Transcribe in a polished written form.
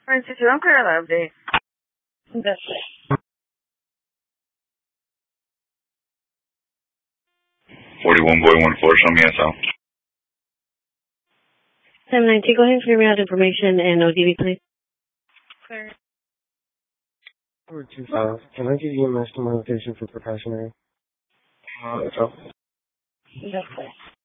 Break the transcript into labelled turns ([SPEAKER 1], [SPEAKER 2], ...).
[SPEAKER 1] Francis, you don't care that update. That's it.
[SPEAKER 2] 41 boy 14, show me SL.
[SPEAKER 3] 719, go ahead and clear me out information and ODB, please.
[SPEAKER 1] Clear.
[SPEAKER 4] Over 25. Can I give you a master location for precautionary?
[SPEAKER 1] That's it.